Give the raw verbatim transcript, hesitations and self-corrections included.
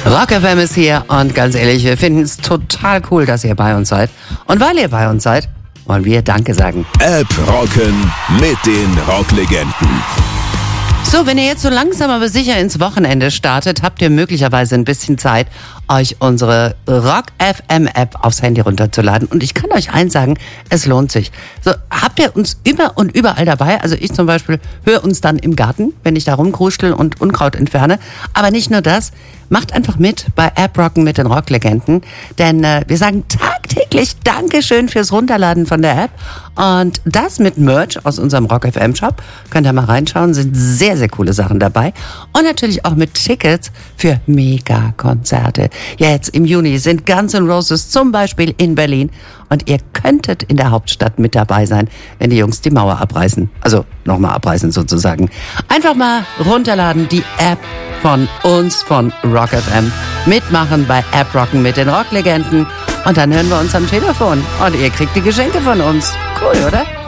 Rock F M ist hier und ganz ehrlich, wir finden es total cool, dass ihr bei uns seid. Und weil ihr bei uns seid, wollen wir Danke sagen. App rocken mit den Rocklegenden. So, wenn ihr jetzt so langsam aber sicher ins Wochenende startet, habt ihr möglicherweise ein bisschen Zeit, euch unsere Rock F M App aufs Handy runterzuladen. Und ich kann euch eins sagen, es lohnt sich. So, habt ihr uns immer und überall dabei? Also ich zum Beispiel höre uns dann im Garten, wenn ich da rumkruschel und Unkraut entferne. Aber nicht nur das, macht einfach mit bei App Rocken mit den Rocklegenden. Denn äh, wir sagen tagtäglich Dankeschön fürs Runterladen von der App. Und das mit Merch aus unserem Rock F M Shop. Könnt ihr mal reinschauen, sind sehr, sehr coole Sachen dabei. Und natürlich auch mit Tickets für Mega-Konzerte. Ja, jetzt im Juni sind Guns N' Roses zum Beispiel in Berlin. Und ihr könntet in der Hauptstadt mit dabei sein, wenn die Jungs die Mauer abreißen. Also nochmal abreißen sozusagen. Einfach mal runterladen, die App von uns, von Rock F M. Mitmachen bei App Rocken mit den Rocklegenden. Und dann hören wir uns am Telefon. Und ihr kriegt die Geschenke von uns. Cool, oder?